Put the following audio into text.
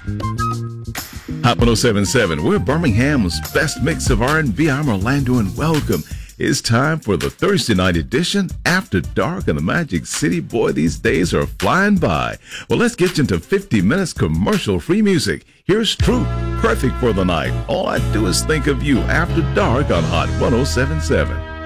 Hot 1077, we're Birmingham's best mix of R&B. I'm Orlando, and welcome. It's time for the Thursday night edition, After Dark in the Magic City. Boy, these days are flying by. Well, let's get you into 50 minutes commercial-free music. Here's Troop, perfect for the night. All I do is think of you, After Dark on Hot 1077.